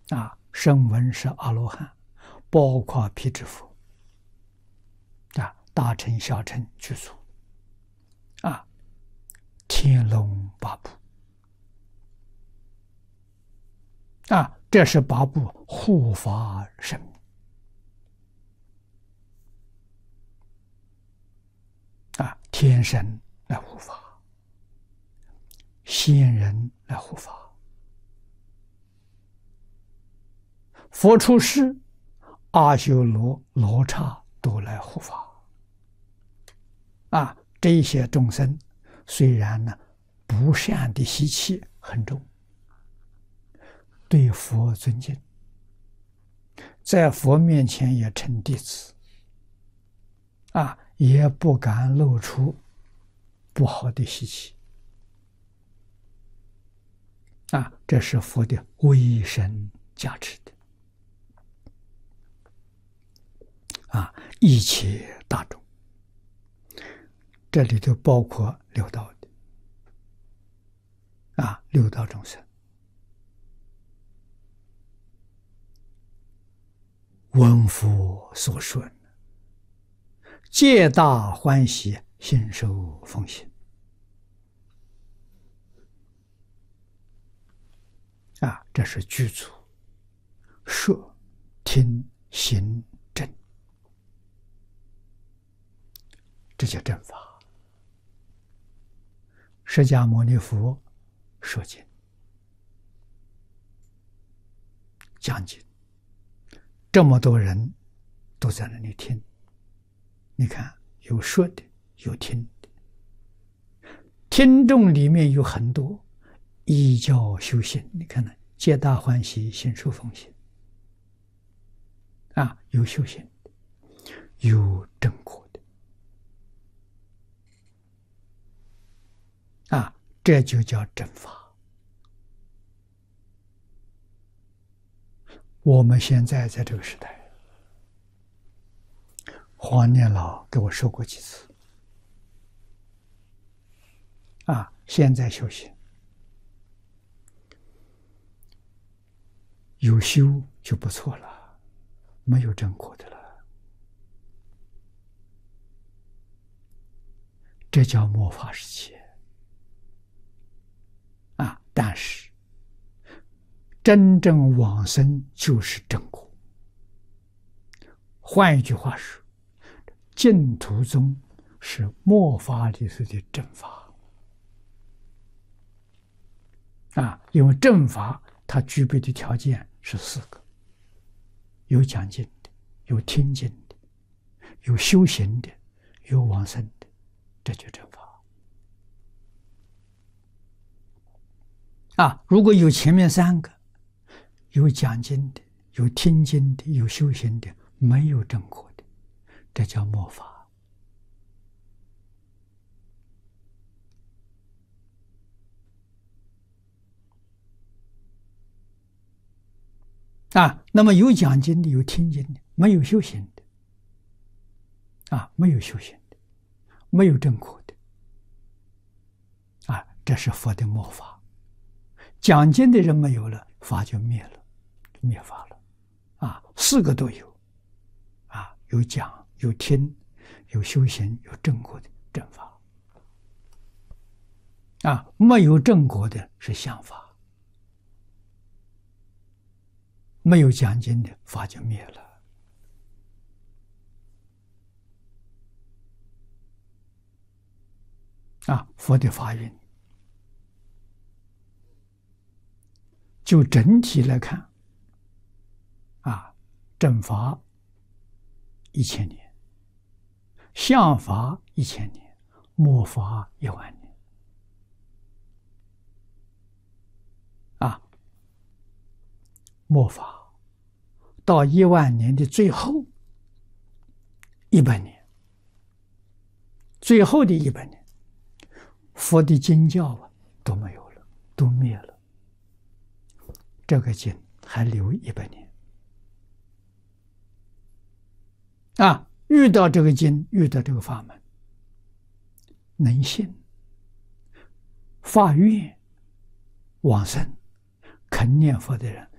声闻是阿罗汉，包括辟支佛，大乘小乘具足，天龙八部，这是八部护法神明，天神来护法，仙人来护法，佛出世，阿修罗、罗刹都来护法。这些众生虽然呢不善的习气很重，对佛尊敬，在佛面前也称弟子，也不敢露出不好的习气，这是佛的威神加持的，一切大众，这里头包括六道的，六道众生，闻佛所说，皆大欢喜，信受奉行。这是具足摄听行证，这叫正法。释迦牟尼佛说经讲经，这么多人都在那里听，你看有说的，有听的，听众里面有很多依教修行，你看呢，皆大欢喜，信受奉行，有修行的，有正果的，这就叫正法。我们现在在这个时代，黄念老给我说过几次，现在修行有修就不错了，没有正果的了，这叫末法时期。但是真正往生就是正果。换一句话说，净土宗是末法里头的正法。因为正法它具备的条件是4个：有讲经的，有听经的，有修行的，有往生的，这就正法。如果有前面3个，有讲经的，有听经的，有修行的，没有正果的，这叫末法。那么有讲经的，有听经的，没有修行的，没有修行的，没有正果的，这是佛的末法。讲经的人没有了，法就灭了，灭法了。4个都有，有讲，有听，有修行，有正果的正法。没有正果的是相法。没有讲经的法就灭了。佛的法运就整体来看，正法1000年，相法1000年，末法10000年。末法到10000年的最后100年，最后的100年，佛的经教都没有了，都灭了。这个经还留100年。遇到这个经，遇到这个法门，能信、发愿、往生、肯念佛的人，